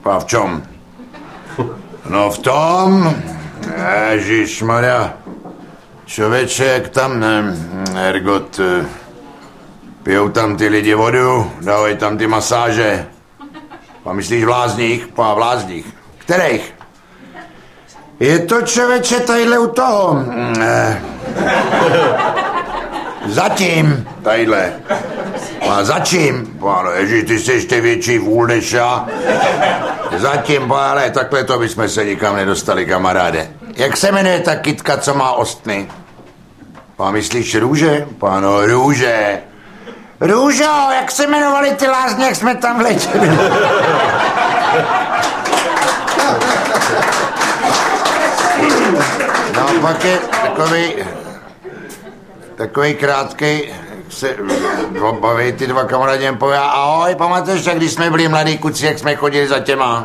A v čom? No v tom, ježišmarja, člověče, jak tam, ne, ergot, pijou tam ty lidi vodu, dávají tam ty masáže. A myslíš vlázních? Pa vlázních. Kterých? Je to, člověče, tadyhle u toho. Zatím, tadyhle. A začím? Páno, ježiš, ty jsi ještě větší vůl než já. Zatím, pále, takhle to bychom se nikam nedostali, kamaráde. Jak se jmenuje ta kytka, co má ostny? Pán, myslíš Růže? Páno, Růže. Růžo, jak se jmenovali ty lázně, jak jsme tam vletěli? No, pak je takový krátkej, se baví ty dva kamarádi, jen poví, ahoj, pamatuješ, jak když jsme byli mladí kuci, jak jsme chodili za těma?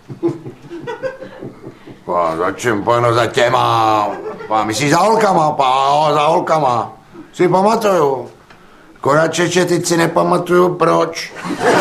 Za čím, no za těma? Myslíš za holkama, za holkama. Si pamatuju. Koračeče, teď si nepamatuju, proč.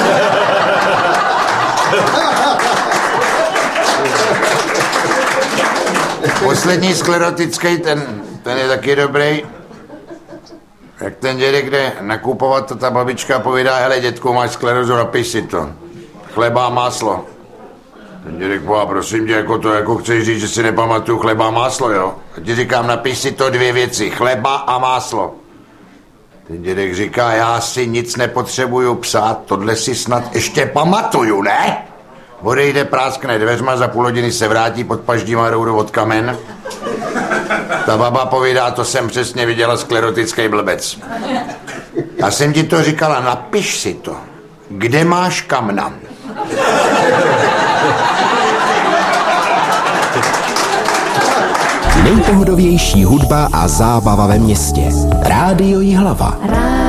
Poslední sklerotický, ten je taky dobrý. Jak ten dědek jde nakupovat, to ta babička povídá, hele dětku, máš sklerozu, napiš si to. Chleba a máslo. Ten dědek povídá, prosím tě, jako chceš říct, že si nepamatuju chleba a máslo, jo? A ti říkám, napiš si to 2 věci, chleba a máslo. Ten dědek říká, já si nic nepotřebuju psát, tohle si snad ještě pamatuju, ne? Odejde, práskne dveřma, za půl hodiny se vrátí, pod paždíma roudu od kamen. Ta baba povídá, to jsem přesně viděla, sklerotický blbec. Já jsem ti to říkala, napiš si to. Kde máš kamna? Nejpohodovější hudba a zábava ve městě. Rádio Jihlava.